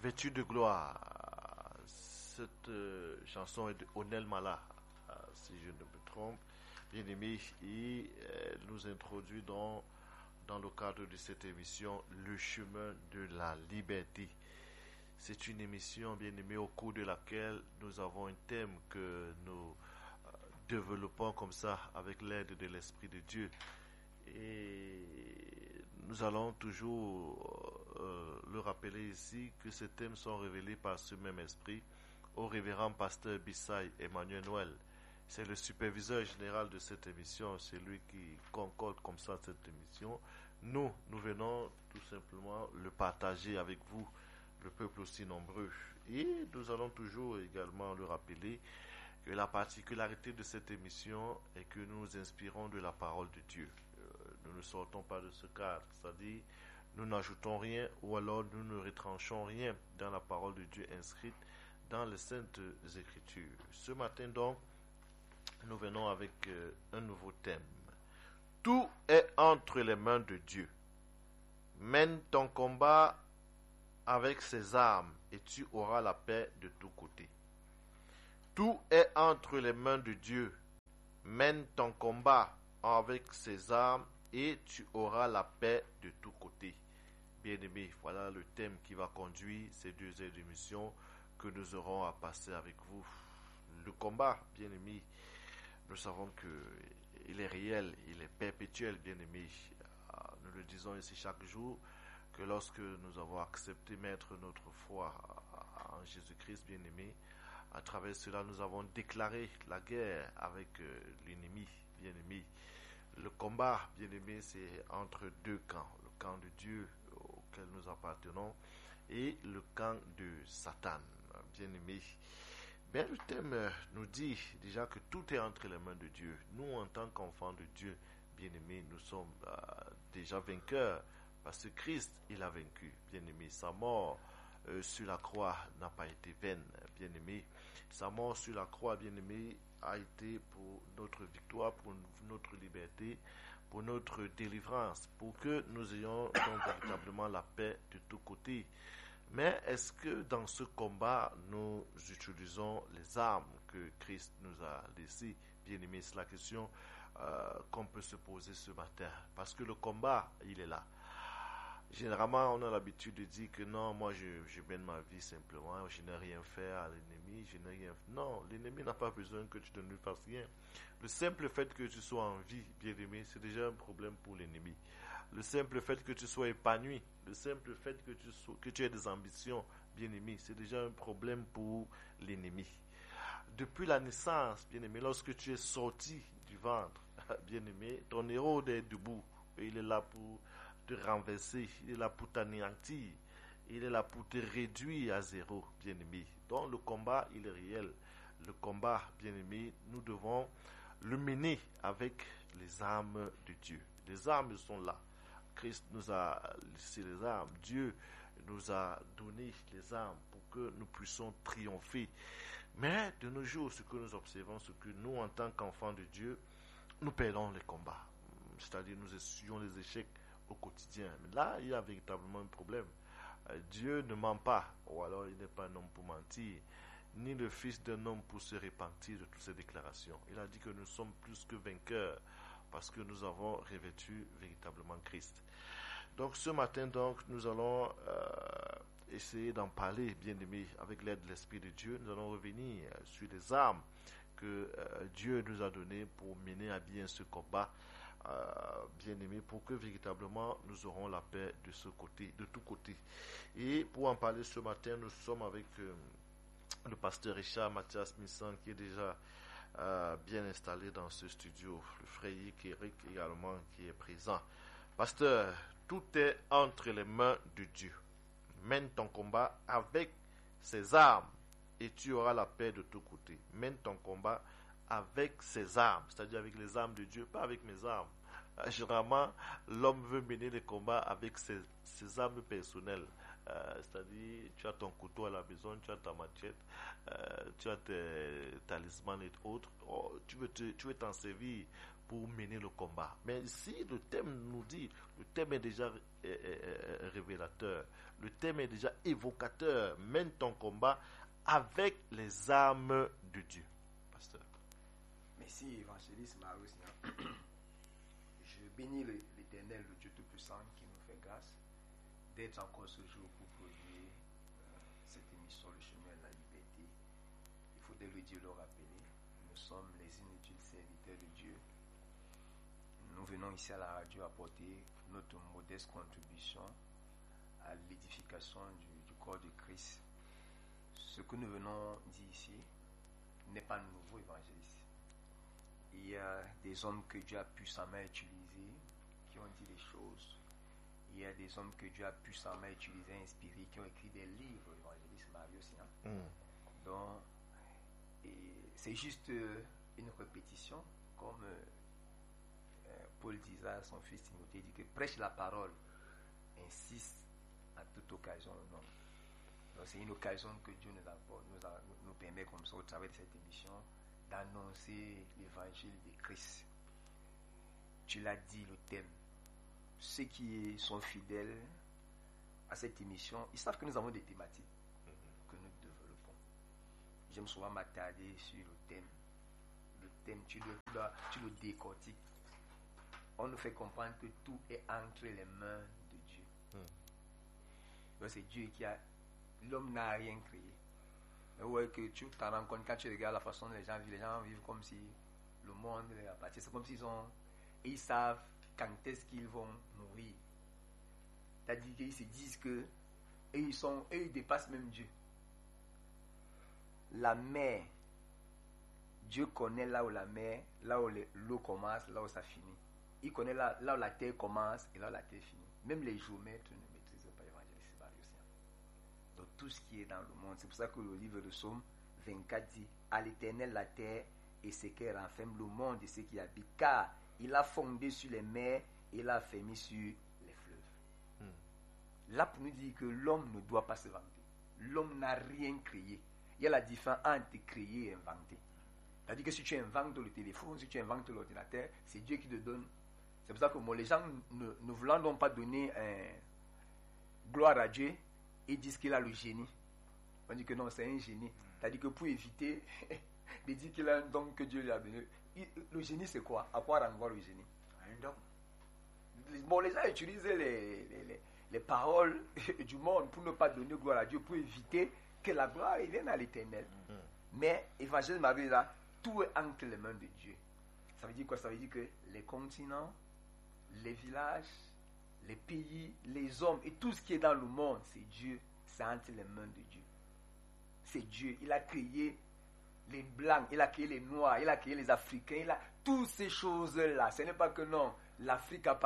Vêtu de gloire. Cette chanson est de Onel Mala, si je ne me trompe. Bien aimé, il nous introduit dans le cadre de cette émission Le chemin de la liberté. C'est une émission, bien aimé, au cours de laquelle nous avons un thème que nous développons comme ça avec l'aide de l'Esprit de Dieu. Et nous allons toujours le rappeler ici que ces thèmes sont révélés par ce même esprit au révérend pasteur Bissay Emmanuel Noël. C'est le superviseur général de cette émission, c'est lui qui concorde comme ça cette émission. Nous venons tout simplement le partager avec vous, le peuple aussi nombreux. Et nous allons toujours également le rappeler que la particularité de cette émission est que nous nous inspirons de la parole de Dieu. Nous ne sortons pas de ce cadre, c'est-à-dire nous n'ajoutons rien ou alors nous ne retranchons rien dans la parole de Dieu inscrite dans les Saintes Écritures. Ce matin donc, nous venons avec un nouveau thème. Tout est entre les mains de Dieu. Mène ton combat avec ses armes et tu auras la paix de tous côtés. Tout est entre les mains de Dieu. Mène ton combat avec ses armes et tu auras la paix de tous côtés. Bien-aimés, voilà le thème qui va conduire ces 2 heures d'émission que nous aurons à passer avec vous. Le combat, bien-aimés, nous savons qu'il est réel, il est perpétuel, bien-aimés. Nous le disons ici chaque jour, que lorsque nous avons accepté mettre notre foi en Jésus-Christ, bien-aimés, à travers cela, nous avons déclaré la guerre avec l'ennemi, bien-aimé. Le combat, bien-aimé, c'est entre 2 camps. Le camp de Dieu auquel nous appartenons et le camp de Satan, bien-aimé. Ben, le thème nous dit déjà que tout est entre les mains de Dieu. Nous, en tant qu'enfants de Dieu, bien-aimé, nous sommes déjà vainqueurs parce que Christ, il a vaincu, bien-aimé. Sa mort sur la croix n'a pas été vaine, bien-aimé. Sa mort sur la croix, bien-aimé, a été pour notre victoire, pour notre liberté, pour notre délivrance, pour que nous ayons donc véritablement la paix de tous côtés. Mais est-ce que dans ce combat, nous utilisons les armes que Christ nous a laissées? Bien-aimé, c'est la question qu'on peut se poser ce matin. Parce que le combat, il est là. Généralement, on a l'habitude de dire que non, moi je mène ma vie simplement, je n'ai rien fait à l'ennemi, je n'ai rien fait. Non, l'ennemi n'a pas besoin que tu ne lui fasses rien. Le simple fait que tu sois en vie, bien-aimé, c'est déjà un problème pour l'ennemi. Le simple fait que tu sois épanoui, le simple fait que tu aies des ambitions, bien-aimé, c'est déjà un problème pour l'ennemi. Depuis la naissance, bien-aimé, lorsque tu es sorti du ventre, bien-aimé, ton héros est debout et il est là pour te renverser, il est là pour t'anéantir, il est là pour te réduire à zéro, bien-aimé. Donc le combat, il est réel. Le combat, bien-aimé, nous devons le mener avec les armes de Dieu. Les armes sont là. Christ nous a laissé les armes. Dieu nous a donné les armes pour que nous puissions triompher. Mais de nos jours, ce que nous observons, c'est que nous, en tant qu'enfants de Dieu, nous perdons les combats. C'est-à-dire, nous essuyons les échecs au quotidien. Mais là, il y a véritablement un problème. Dieu ne ment pas, ou alors il n'est pas un homme pour mentir, ni le fils d'un homme pour se repentir de toutes ces déclarations. Il a dit que nous sommes plus que vainqueurs parce que nous avons revêtu véritablement Christ. Donc ce matin, donc, nous allons essayer d'en parler, bien-aimés, avec l'aide de l'Esprit de Dieu. Nous allons revenir sur les armes que Dieu nous a données pour mener à bien ce combat, bien-aimés, pour que véritablement nous aurons la paix de ce côté, de tous côtés. Et pour en parler ce matin, nous sommes avec le pasteur Richard Mathias Missan qui est déjà bien installé dans ce studio. Le frère Eric également qui est présent. Pasteur, tout est entre les mains de Dieu. Mène ton combat avec ses armes et tu auras la paix de tous côtés. Mène ton combat avec ses armes, c'est-à-dire avec les armes de Dieu, pas avec mes armes. Généralement, l'homme veut mener les combats avec ses armes personnelles. C'est-à-dire, tu as ton couteau à la maison, tu as ta machette, tu as tes talismans et autres. Tu veux t'en servir pour mener le combat. Mais ici, le thème nous dit, le thème est déjà révélateur. le thème est déjà évocateur. Mène ton combat avec les armes de Dieu. Pasteur. Merci, évangéliste Marius. Je bénis l'Éternel, le Dieu Tout-Puissant, qui nous fait grâce d'être encore ce jour pour produire cette émission, Le chemin de la liberté. Il faudrait le Dieu le rappeler. Nous sommes les inutiles serviteurs de Dieu. Nous venons ici à la radio apporter notre modeste contribution à l'édification du corps de Christ. Ce que nous venons dire ici n'est pas nouveau, évangéliste. Il y a des hommes que Dieu a puissamment utilisés qui ont dit des choses. Il y a des hommes que Dieu a puissamment utilisés, inspirés, qui ont écrit des livres, évangéliste Marius. Donc, c'est juste une répétition, comme Paul disait à son fils Timothée, il dit que prêche la parole, insiste à toute occasion. Donc, c'est une occasion que Dieu nous apporte, nous permet comme ça au travers de cette émission d'annoncer l'évangile de Christ. Tu l'as dit, le thème. Ceux qui sont fidèles à cette émission, ils savent que nous avons des thématiques que nous développons. J'aime souvent m'attarder sur le thème. Le thème, tu le décortiques. On nous fait comprendre que tout est entre les mains de Dieu. Donc c'est Dieu qui a... L'homme n'a rien créé. Ouais, que tu t'en rends compte quand tu regardes la façon dont les gens vivent comme si le monde leur appartient. C'est comme s'ils ils savent quand est-ce qu'ils vont mourir. C'est-à-dire qu'ils se disent que ils dépassent même Dieu. La mer, Dieu connaît là où la mer, là où l'eau commence, là où ça finit. Il connaît là où la terre commence et là où la terre finit. Même les géomètres ne maîtrisent pas l'évangéliste Marius. Donc tout ce qui est dans le monde, c'est pour ça que le livre de Psaume 24 dit: à l'Éternel la terre et ce qu'elle renferme, le monde et ceux qui y habitent, car il a fondé sur les mers et il a fermé sur les fleuves. Là pour nous dire que l'homme ne doit pas se vanter. L'homme n'a rien créé. Il y a la différence entre créer et inventer. C'est-à-dire que si tu inventes le téléphone, si tu inventes l'ordinateur, c'est Dieu qui te donne. C'est pour ça que les gens ne voulant donc pas donner gloire à Dieu, ils disent qu'il a le génie. On dit que non, c'est un génie. C'est-à-dire que pour éviter de dire qu'il a un don que Dieu lui a donné, le génie c'est quoi? À quoi renvoie le génie? Un don. Bon, les gens utilisent les paroles du monde pour ne pas donner gloire à Dieu, pour éviter que la gloire vienne à l'Éternel. Mais évangile Marie là, tout est entre les mains de Dieu. Ça veut dire quoi? Ça veut dire que les continents, les villages, les pays, les hommes et tout ce qui est dans le monde, c'est Dieu. C'est entre les mains de Dieu. C'est Dieu. Il a créé les blancs, il a créé les noirs, il a créé les africains, toutes ces choses-là. Ce n'est pas que non, l'Afrique a